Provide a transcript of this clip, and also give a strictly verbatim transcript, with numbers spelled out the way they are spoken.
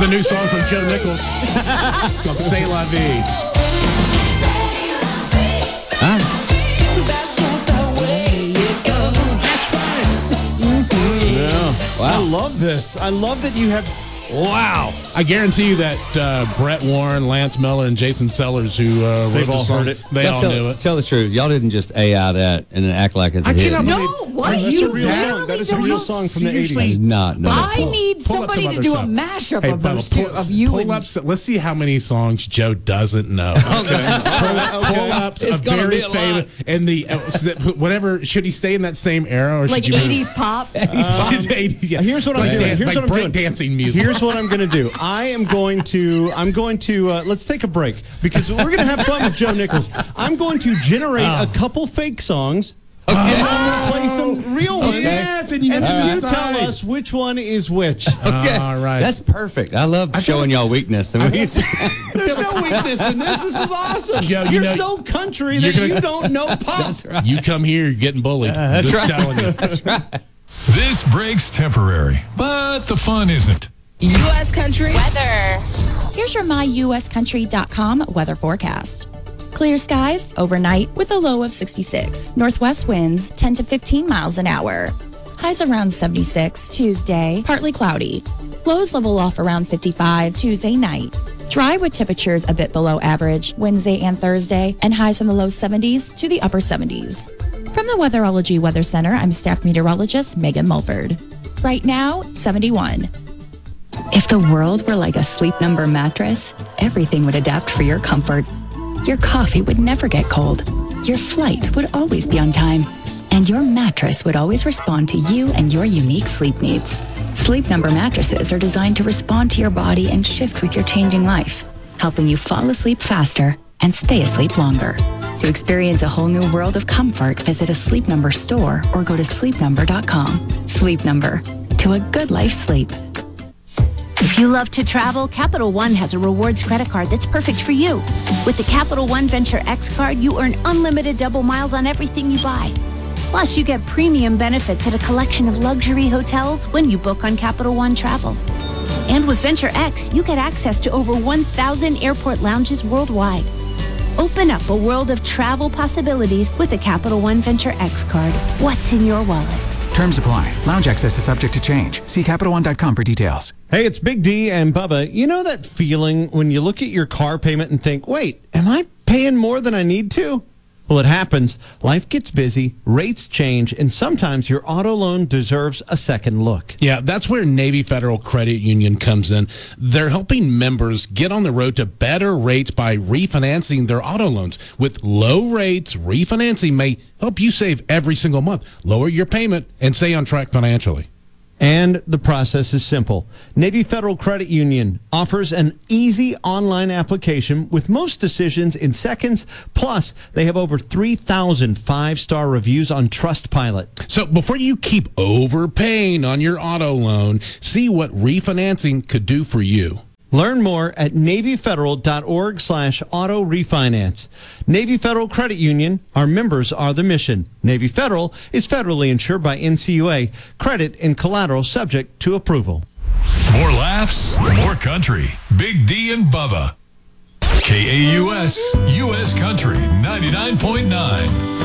the new song from Joe Nichols. It's called C'est La Vie. Ah. Yeah. Wow. I love this. I love that you have... Wow. I guarantee you that uh, Brett Warren, Lance Miller, and Jason Sellers, who uh, wrote They've the all song, heard it. they Now all tell, knew it. Tell the truth. Y'all didn't just A I that and then act like it's a I hit. cannot No, believe- what? That's You a real literally song. That is a don't real know? song from the Seriously? eighties. Not, no. I Pull- need pull up some somebody to other do a stuff. mashup Hey, of Bubba, those two, pull, of you pull and... up. some- Let's see how many songs Joe doesn't know. Okay. pull, pull up It's a gonna very be a lot. famous and the uh, whatever. Should he stay in that same era or Like should you move- eighties pop? eighties, yeah. Here's what I'm like doing. Dan- Here's like what I'm break doing. dancing music. Here's what I'm going to do. I am going to, I'm going to, uh, let's take a break because we're going to have fun with Joe Nichols. I'm going to generate Oh. a couple fake songs. Okay. And I'm going to play some real ones. Yes, and you and have to you decide. tell us which one is which. Okay. All right. That's perfect. I love showing y'all weakness. I mean, There's no weakness in this. This is awesome. Joe, you you're know- so country you're that gonna- you don't know pop. that's right. You come here, you're getting bullied. that's Just right. telling you. That's right. This break's temporary, but the fun isn't. U S Country Weather. Here's your my U S country dot com weather forecast. Clear skies overnight with a low of sixty-six. Northwest winds ten to fifteen miles an hour. Highs around seventy-six. Tuesday, partly cloudy. Lows level off around fifty-five Tuesday night. Dry with temperatures a bit below average Wednesday and Thursday, and highs from the low seventies to the upper seventies. From the Weatherology Weather Center, I'm staff meteorologist Megan Mulford. Right now, seventy-one. If the world were like a Sleep Number mattress, everything would adapt for your comfort. Your coffee would never get cold. Your flight would always be on time. And your mattress would always respond to you and your unique sleep needs. Sleep Number mattresses are designed to respond to your body and shift with your changing life, helping you fall asleep faster and stay asleep longer. To experience a whole new world of comfort, visit a Sleep Number store or go to sleep number dot com. Sleep Number. To a good life sleep. If you love to travel, Capital One has a rewards credit card that's perfect for you. With the Capital One Venture X card, you earn unlimited double miles on everything you buy. Plus, you get premium benefits at a collection of luxury hotels when you book on Capital One Travel. And with Venture X, you get access to over one thousand airport lounges worldwide. Open up a world of travel possibilities with the Capital One Venture X card. What's in your wallet? Terms apply. Lounge access is subject to change. See Capital One dot com for details. Hey, it's Big D and Bubba. You know that feeling when you look at your car payment and think, wait, am I paying more than I need to? Well, it happens. Life gets busy, rates change, and sometimes your auto loan deserves a second look. Yeah, that's where Navy Federal Credit Union comes in. They're helping members get on the road to better rates by refinancing their auto loans. With low rates, refinancing may help you save every single month, lower your payment, and stay on track financially. And the process is simple. Navy Federal Credit Union offers an easy online application with most decisions in seconds. Plus, they have over three thousand five-star reviews on Trustpilot. So before you keep overpaying on your auto loan, see what refinancing could do for you. Learn more at navy federal dot org slash auto refinance. Navy Federal Credit Union, our members are the mission. Navy Federal is federally insured by N C U A. Credit and collateral subject to approval. More laughs, more country. Big D and Bubba. K A U S, U S Country ninety-nine point nine.